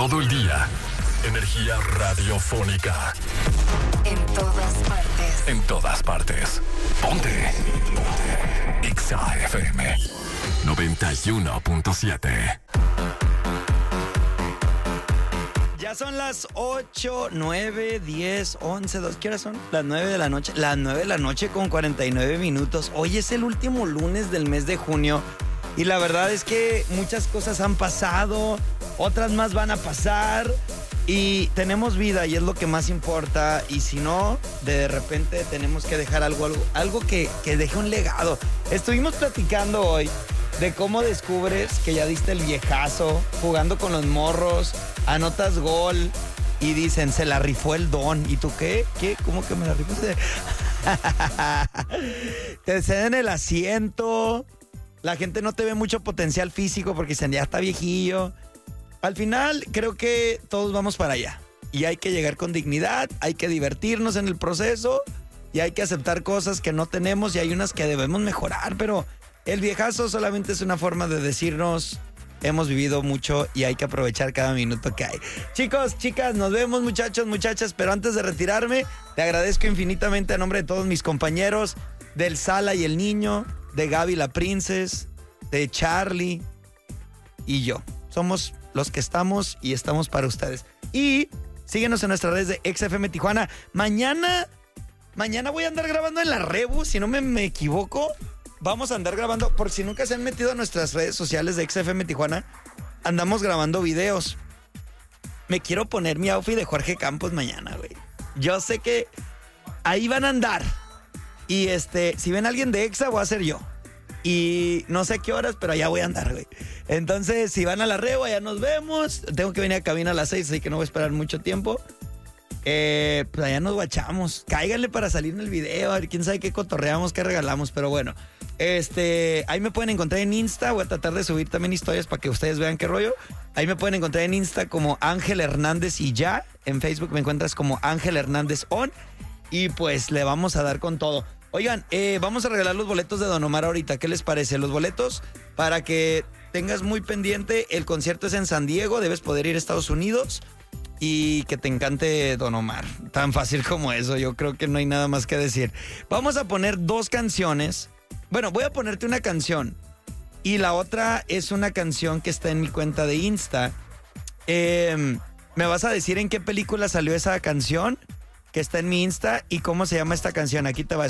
todo el día. Energía radiofónica. En todas partes. En todas partes. Ponte. Exa FM 91.7. Ya son las 8, 9, 10, 11, 2. ¿Qué horas son? Las 9 de la noche. Las 9 de la noche con 49 minutos. Hoy es el último lunes del mes de junio. Y la verdad es que muchas cosas han pasado. Otras más van a pasar. Y tenemos vida y es lo que más importa. Y si no, de repente tenemos que dejar algo que deje un legado. Estuvimos platicando hoy de cómo descubres que ya diste el viejazo, jugando con los morros, anotas gol y dicen, se la rifó el don. ¿Y tú qué? ¿Qué? ¿Cómo que me la rifó? Te ceden el asiento. La gente no te ve mucho potencial físico porque dicen, ya está viejillo. Al final, creo que todos vamos para allá. Y hay que llegar con dignidad, hay que divertirnos en el proceso y hay que aceptar cosas que no tenemos y hay unas que debemos mejorar, pero el viejazo solamente es una forma de decirnos, hemos vivido mucho y hay que aprovechar cada minuto que hay. Chicos, chicas, nos vemos, muchachos, muchachas, pero antes de retirarme, te agradezco infinitamente a nombre de todos mis compañeros, del Sala y el Niño, de Gaby la Princess, de Charlie y yo. Somos los que estamos y estamos para ustedes. Y síguenos en nuestras redes de XFM Tijuana. Mañana voy a andar grabando en la Rebu, si no me equivoco. Vamos a andar grabando, por si nunca se han metido a nuestras redes sociales de XFM Tijuana, andamos grabando videos. Me quiero poner mi outfit de Jorge Campos mañana, güey. Yo sé que ahí van a andar. Y si ven a alguien de Exa, voy a ser yo. Y no sé a qué horas, pero allá voy a andar, güey. Entonces, si van a la Rebu, allá nos vemos. Tengo que venir a cabina a las 6, así que no voy a esperar mucho tiempo. Pues allá nos guachamos. Cáiganle para salir en el video. A ver, quién sabe qué cotorreamos, qué regalamos. Pero bueno, ahí me pueden encontrar en Insta. Voy a tratar de subir también historias para que ustedes vean qué rollo. Ahí me pueden encontrar en Insta como Ángel Hernández y ya. En Facebook me encuentras como Ángel Hernández On. Y pues le vamos a dar con todo. Oigan, vamos a regalar los boletos de Don Omar ahorita. ¿Qué les parece? Los boletos para que tengas muy pendiente. El concierto es en San Diego. Debes poder ir a Estados Unidos. Y que te encante Don Omar. Tan fácil como eso. Yo creo que no hay nada más que decir. Vamos a poner dos canciones. Bueno, voy a ponerte una canción. Y la otra es una canción que está en mi cuenta de Insta. Me vas a decir en qué película salió esa canción que está en mi Insta y cómo se llama esta canción. Aquí te va.